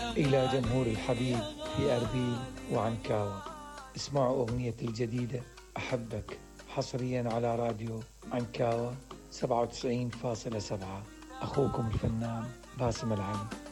إلى جمهور الحبيب في أربيل وعنكاوة، اسمعوا أغنيتي الجديدة أحبك حصريا على راديو عنكاوة 97.7. أخوكم الفنان باسم العلي.